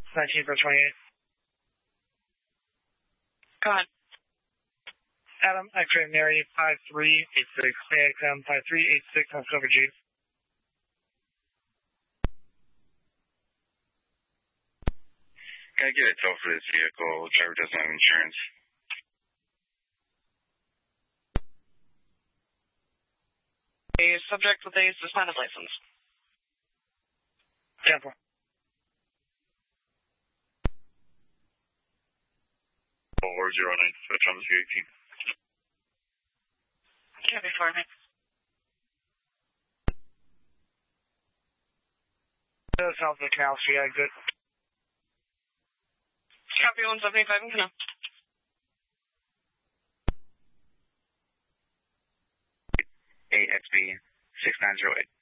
19 for 28. Go ahead. Adam, X-ray Mary 5386. AXM 5386 on Silver Jeep. Can I get a tow for this vehicle? Driver doesn't have insurance. A subject with a suspended license. 10-4. Or 09, switch on the 318. Can't be for me. South of the Canal Street exit. Copy 175 in Canal. 8XB 6908.